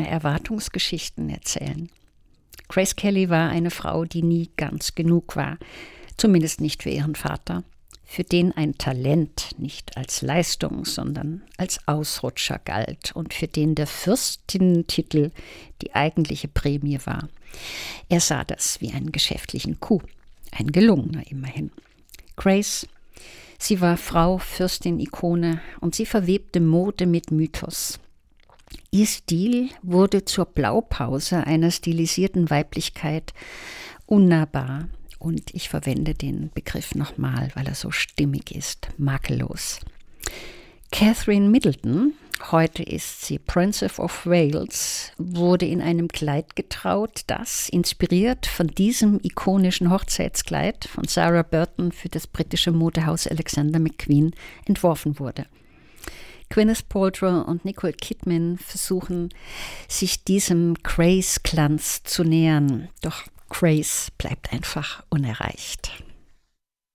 keine Erwartungsgeschichten erzählen. Grace Kelly war eine Frau, die nie ganz genug war, zumindest nicht für ihren Vater, für den ein Talent nicht als Leistung, sondern als Ausrutscher galt und für den der Fürstinnentitel die eigentliche Prämie war. Er sah das wie einen geschäftlichen Coup, ein gelungener immerhin. Grace, sie war Frau, Fürstin, Ikone und sie verwebte Mode mit Mythos. Ihr Stil wurde zur Blaupause einer stilisierten Weiblichkeit, unnahbar, und ich verwende den Begriff nochmal, weil er so stimmig ist, makellos. Catherine Middleton, heute ist sie Princess of Wales, wurde in einem Kleid getraut, das, inspiriert von diesem ikonischen Hochzeitskleid von Sarah Burton für das britische Modehaus Alexander McQueen, entworfen wurde. Gwyneth Paltrow und Nicole Kidman versuchen, sich diesem Grace-Glanz zu nähern, doch Grace bleibt einfach unerreicht.